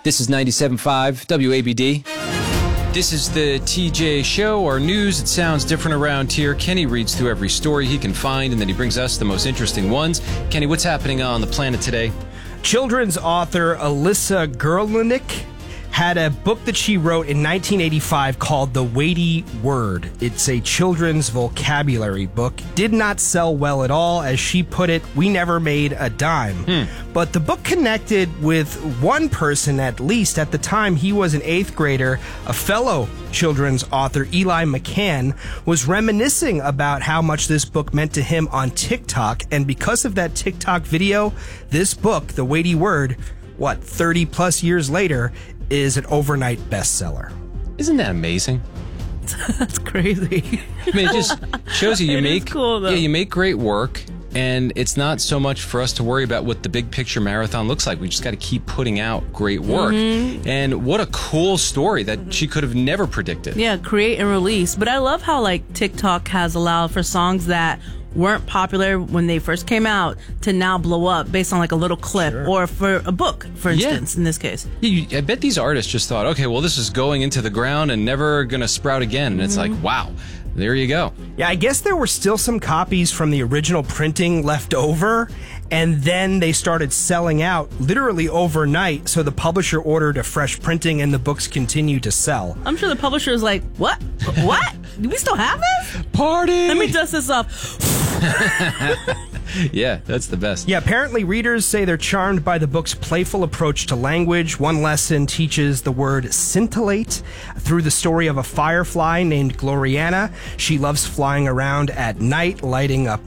This is 97.5 WABD. This is the TJ Show, our news. It sounds different around here. Kenny reads through every story he can find, and then he brings us the most interesting ones. Kenny, what's happening on the planet today? Children's author Alyssa Gerlach had a book that she wrote in 1985 called The Weighty Word. It's a children's vocabulary book. Did not sell well at all. As she put it, we never made a dime. But the book connected with one person, at least at the time. He was an 8th grader. A fellow children's author, Eli McCann, was reminiscing about how much this book meant to him on TikTok. And because of that TikTok video, this book, The Weighty Word, 30 plus years later, is an overnight bestseller. Isn't that amazing? That's crazy. I mean, it just shows you you make great work, and it's not so much for us to worry about what the big picture marathon looks like. We just got to keep putting out great work. And what a cool story that she could have never predicted. Yeah, create and release. But I love how TikTok has allowed for songs that weren't popular when they first came out to now blow up based on a little clip or for a book, for instance, in this case. I bet these artists just thought, okay, well, this is going into the ground and never going to sprout again. And it's like, wow, there you go. Yeah, I guess there were still some copies from the original printing left over, and then they started selling out literally overnight, so the publisher ordered a fresh printing and the books continue to sell. I'm sure the publisher is like, what? What? Do we still have this? Party! Let me dust this off. Yeah, that's the best. Yeah, apparently readers say they're charmed by the book's playful approach to language. One lesson teaches the word scintillate through the story of a firefly named Gloriana. She loves flying around at night, lighting up